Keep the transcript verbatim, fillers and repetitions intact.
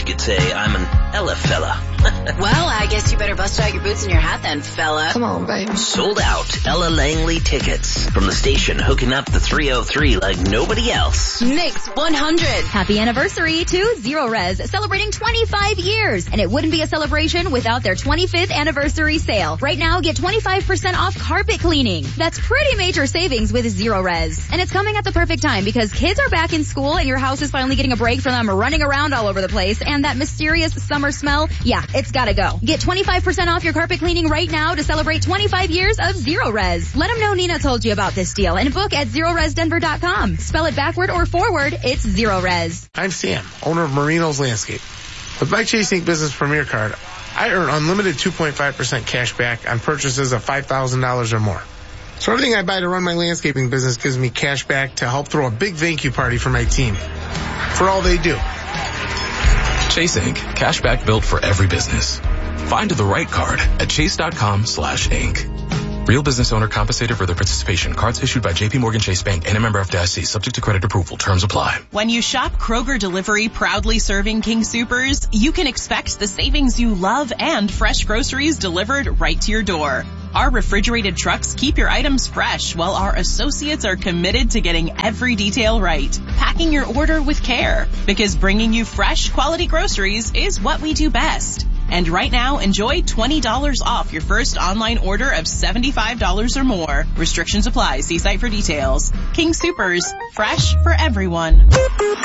you could say I'm an Ella fella. Well, I guess you better bust out your boots and your hat then, fella. Come on, baby. Sold out Ella Langley tickets from the station hooking up the three oh three like nobody else. Mix one hundred. Happy anniversary to Zero Res, celebrating twenty-five years. And it wouldn't be a celebration without their twenty-fifth anniversary sale. Right now, get twenty-five percent off carpet cleaning. That's pretty major savings with Zero Res. And it's coming at the perfect time because kids are back in school and your house is finally getting a break from them running around all over the place. And that mysterious summer smell, yeah, it's gotta go. Get twenty-five percent off your carpet cleaning right now to celebrate twenty-five years of Zero Res. Let them know Nina told you about this deal and book at zero res denver dot com. Spell it backward or forward, it's Zero Res. I'm Sam, owner of Marino's Landscape. With my Chase Incorporated Business Premier Card, I earn unlimited two point five percent cash back on purchases of five thousand dollars or more. So everything I buy to run my landscaping business gives me cash back to help throw a big thank you party for my team. For all they do. Chase Incorporated. Cashback built for every business. Find the right card at chase.com slash Inc. Real business owner compensated for their participation. Cards issued by J P Morgan Chase Bank and a member F D I C. Subject to credit approval. Terms apply. When you shop Kroger Delivery, proudly serving King Soopers, you can expect the savings you love and fresh groceries delivered right to your door. Our refrigerated trucks keep your items fresh while our associates are committed to getting every detail right. Packing your order with care because bringing you fresh quality groceries is what we do best. And right now, enjoy twenty dollars off your first online order of seventy-five dollars or more. Restrictions apply. See site for details. King Soopers, fresh for everyone.